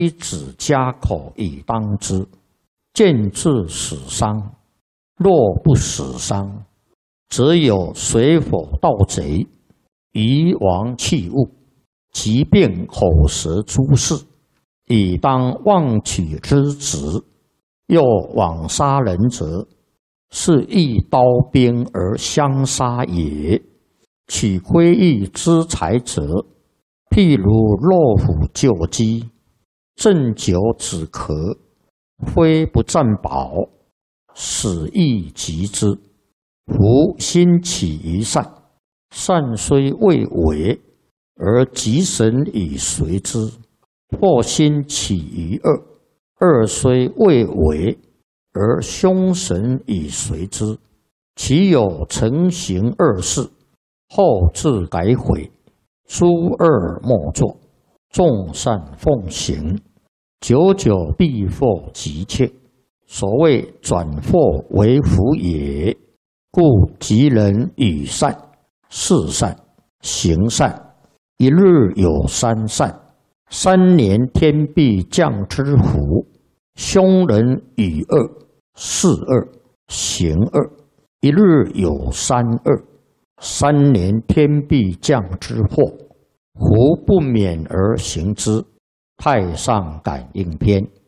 一指家口以当之。见至死伤，若不死伤，则有水火盗贼、夷王弃物、疾病口舌诸事，以当妄取之职。又枉杀人者，是一刀兵而相杀也。取窥益之财者，譬如落虎救鸡，鸩酒止咳，非不占宝，使益及之。夫心起于善，善虽未为，而吉神以随之；或心起于恶，恶虽未为，而凶神以随之。其有成行恶事，后自改悔，诸恶莫作，众善奉行，久久必获吉切。所谓转祸为福也。故吉人与善、事善、行善，一日有三善，3年天必降之福。凶人与恶、事恶、行恶，一日有三恶，3年天必降之祸。胡不免而行之。太上感应篇。